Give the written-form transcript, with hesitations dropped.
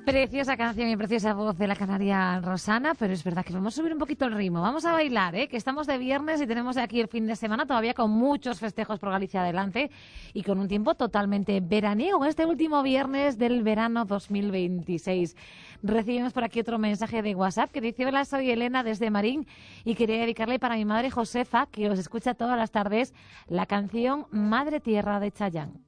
Preciosa canción y preciosa voz de la canaria Rosana, pero es verdad que vamos a subir un poquito el ritmo. Vamos a bailar, que estamos de viernes y tenemos aquí el fin de semana todavía con muchos festejos por Galicia adelante y con un tiempo totalmente veraniego, este último viernes del verano 2026. Recibimos por aquí otro mensaje de WhatsApp que dice: hola, soy Elena desde Marín y quería dedicarle para mi madre Josefa, que os escucha todas las tardes, la canción Madre Tierra de Chayanne.